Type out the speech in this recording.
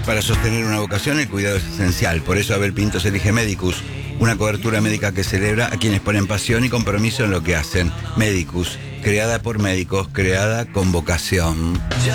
Para sostener una vocación, el cuidado es esencial. Por eso Abel Pintos elige Medicus, una cobertura médica que celebra a quienes ponen pasión y compromiso en lo que hacen. Medicus, creada por médicos, creada con vocación.